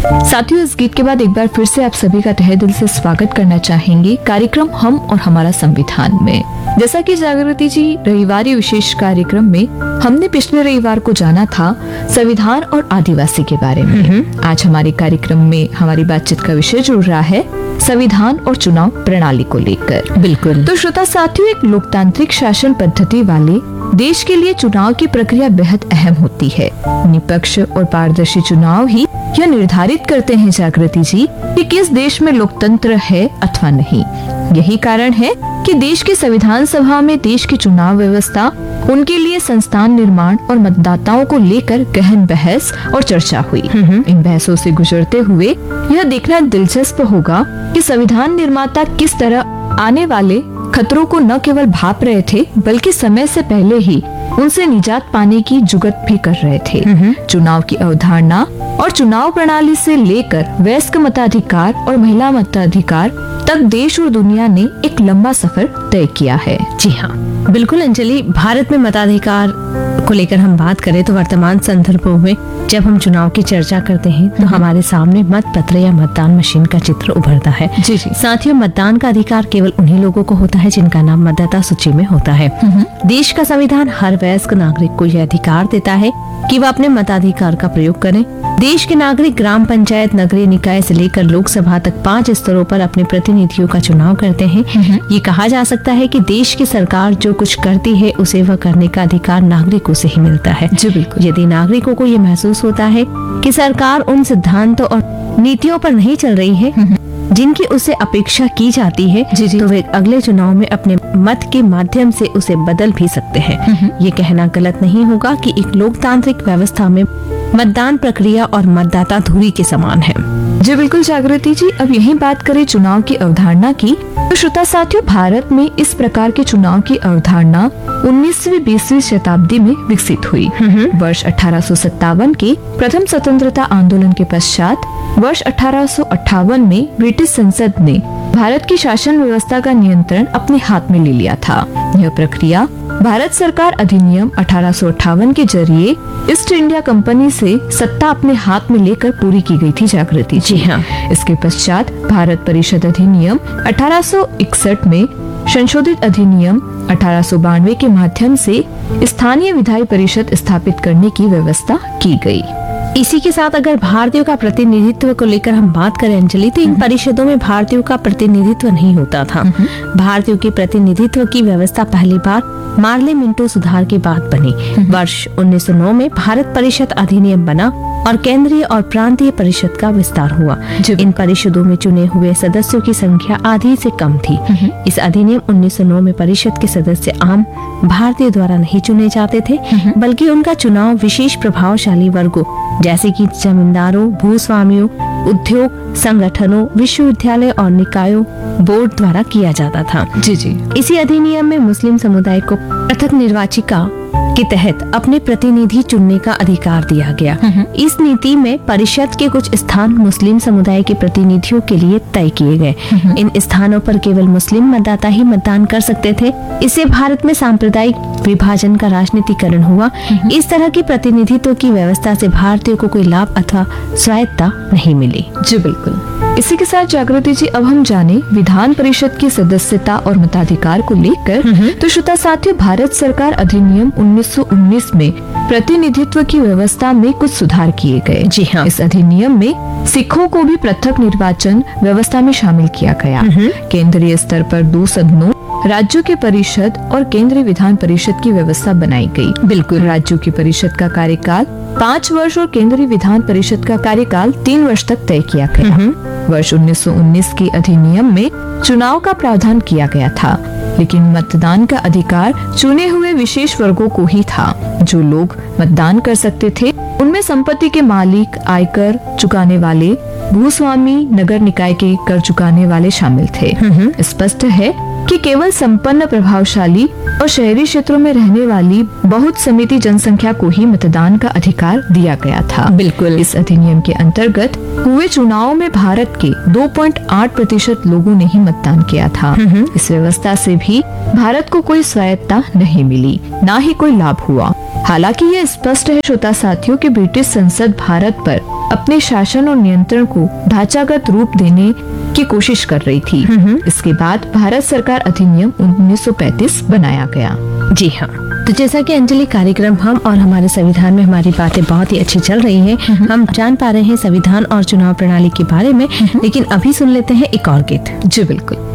साथियों, इस गीत के बाद एक बार फिर से आप सभी का तहे दिल से स्वागत करना चाहेंगे कार्यक्रम हम और हमारा संविधान में। जैसा कि जागृति जी रविवारी विशेष कार्यक्रम में हमने पिछले रविवार को जाना था संविधान और आदिवासी के बारे में। आज हमारे कार्यक्रम में हमारी बातचीत का विषय जुड़ रहा है संविधान और चुनाव प्रणाली को लेकर। बिल्कुल। तो श्रोता साथियों, एक लोकतांत्रिक शासन पद्धति वाले देश के लिए चुनाव की प्रक्रिया बेहद अहम होती है। निष्पक्ष और पारदर्शी चुनाव ही यह निर्धारित करते हैं जागृति जी कि किस देश में लोकतंत्र है अथवा नहीं। यही कारण है कि देश की संविधान सभा में देश की चुनाव व्यवस्था, उनके लिए संस्थान निर्माण और मतदाताओं को लेकर गहन बहस और चर्चा हुई। इन बहसों से गुजरते हुए यह देखना दिलचस्प होगा कि संविधान निर्माता किस तरह आने वाले खतरों को न केवल भाप रहे थे बल्कि समय से पहले ही उनसे निजात पाने की जुगत भी कर रहे थे। चुनाव की अवधारणा और चुनाव प्रणाली से लेकर वयस्क मताधिकार और महिला मताधिकार तक देश और दुनिया ने एक लंबा सफर तय किया है। जी हाँ, बिल्कुल अंजलि। भारत में मताधिकार को लेकर हम बात करें तो वर्तमान संदर्भों में जब हम चुनाव की चर्चा करते हैं तो हमारे सामने मत पत्र या मतदान मशीन का चित्र उभरता है। जी जी। साथियों, मतदान का अधिकार केवल उन्हीं लोगों को होता है जिनका नाम मतदाता सूची में होता है। देश का संविधान हर वयस्क नागरिक को यह अधिकार देता है कि वह अपने मताधिकार का प्रयोग करें। देश के नागरिक ग्राम पंचायत, नगरीय निकाय से लेकर लोकसभा तक 5 स्तरों पर अपने प्रतिनिधियों का चुनाव करते हैं। ये कहा जा सकता है कि देश की सरकार जो कुछ करती है उसे वह करने का अधिकार नागरिकों से ही मिलता है। जी बिल्कुल। यदि नागरिकों को ये महसूस होता है कि सरकार उन सिद्धांतों और नीतियों पर नहीं चल रही है जिनकी उसे अपेक्षा की जाती है, तो वे अगले चुनाव में अपने मत के माध्यम से उसे बदल भी सकते हैं। ये कहना गलत नहीं होगा कि एक लोकतांत्रिक व्यवस्था में मतदान प्रक्रिया और मतदाता धुरी के समान है। जी बिल्कुल जागृति जी। अब यही बात करें चुनाव की अवधारणा की तो श्रोता साथियों, भारत में इस प्रकार के चुनाव की अवधारणा 19वीं-20वीं शताब्दी में विकसित हुई। वर्ष 1857 के प्रथम स्वतंत्रता आंदोलन के पश्चात वर्ष 1858 में ब्रिटिश संसद ने भारत की शासन व्यवस्था का नियंत्रण अपने हाथ में ले लिया था। यह प्रक्रिया भारत सरकार अधिनियम 1858 के जरिए ईस्ट इंडिया कंपनी से सत्ता अपने हाथ में लेकर पूरी की गई थी जागृति। जी हाँ। इसके पश्चात भारत परिषद अधिनियम 1861 में संशोधित अधिनियम 1892 के माध्यम से स्थानीय विधायी परिषद स्थापित करने की व्यवस्था की गई। इसी के साथ अगर भारतीयों का प्रतिनिधित्व को लेकर हम बात करें अंजलि, तो इन परिषदों में भारतीयों का प्रतिनिधित्व नहीं होता था। भारतीयों के प्रतिनिधित्व की व्यवस्था पहली बार मार्ले मिंटो सुधार के बाद बनी। वर्ष 1909 में भारत परिषद अधिनियम बना और केंद्रीय और प्रांतीय परिषद का विस्तार हुआ। इन परिषदों में चुने हुए सदस्यों की संख्या आधी से कम थी। इस अधिनियम 1909 में परिषद के सदस्य आम भारतीय द्वारा नहीं चुने जाते थे, बल्कि उनका चुनाव विशेष प्रभावशाली वर्गों जैसे कि जमींदारों, भूस्वामियों, उद्योग संगठनों, विश्वविद्यालय और निकायों, बोर्ड द्वारा किया जाता था। जी। इसी अधिनियम में मुस्लिम समुदाय को पृथक निर्वाचिका के तहत अपने प्रतिनिधि चुनने का अधिकार दिया गया। इस नीति में परिषद के कुछ स्थान मुस्लिम समुदाय के प्रतिनिधियों के लिए तय किए गए। इन स्थानों पर केवल मुस्लिम मतदाता ही मतदान कर सकते थे। इससे भारत में सांप्रदायिक विभाजन का राजनीतिकरण हुआ। इस तरह की प्रतिनिधित्व की व्यवस्था से भारतीयों को कोई लाभ अथवा स्वायत्तता नहीं मिली। जी बिल्कुल। इसी के साथ जागृति जी, अब हम जाने विधान परिषद की सदस्यता और मताधिकार को लेकर। तो श्रोता साथियों, भारत सरकार अधिनियम 1919 में प्रतिनिधित्व की व्यवस्था में कुछ सुधार किए गए। जी हाँ। इस अधिनियम में सिखों को भी पृथक निर्वाचन व्यवस्था में शामिल किया गया। केंद्रीय स्तर पर 2 सदनों, राज्यों के परिषद और केंद्रीय विधान परिषद की व्यवस्था बनाई गई। बिल्कुल। राज्यों की परिषद का कार्यकाल 5 वर्ष और केंद्रीय विधान परिषद का कार्यकाल 3 वर्ष तक तय किया गया। वर्ष 1919 के अधिनियम में चुनाव का प्रावधान किया गया था, लेकिन मतदान का अधिकार चुने हुए विशेष वर्गों को ही था। जो लोग मतदान कर सकते थे उनमें संपत्ति के मालिक, आयकर चुकाने वाले, भूस्वामी, नगर निकाय के कर चुकाने वाले शामिल थे। स्पष्ट है कि केवल संपन्न, प्रभावशाली और शहरी क्षेत्रों में रहने वाली बहुत समिति जनसंख्या को ही मतदान का अधिकार दिया गया था। बिल्कुल। इस अधिनियम के अंतर्गत हुए चुनाव में भारत के 2.8% लोगों ने ही मतदान किया था। इस व्यवस्था से भी भारत को कोई स्वायत्तता नहीं मिली, ना ही कोई लाभ हुआ। हालांकि ये स्पष्ट है श्रोता साथियों कि ब्रिटिश संसद भारत पर अपने शासन और नियंत्रण को ढांचागत रूप देने की कोशिश कर रही थी। इसके बाद भारत सरकार अधिनियम 1935 बनाया गया। जी हाँ, तो जैसा कि अंजलि कार्यक्रम हम और हमारे संविधान में हमारी बातें बहुत ही अच्छी चल रही हैं, हम जान पा रहे हैं संविधान और चुनाव प्रणाली के बारे में, लेकिन अभी सुन लेते हैं एक और गीत। जी बिल्कुल।